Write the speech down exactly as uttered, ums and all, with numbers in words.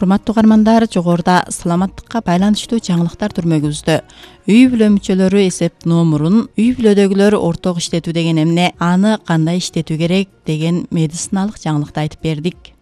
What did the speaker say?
Урматтуу угармандар, жогоруда саламаттыкка байланыштуу жаңылыктар түрмөгүбүздө үй бүлө мүчөлөрү эсеп номурун үй бүлөдөгүлөр орток иштетүү деген эмне, аны кандай иштетүү керек деген медициналык жаңылыкты айтып бердик.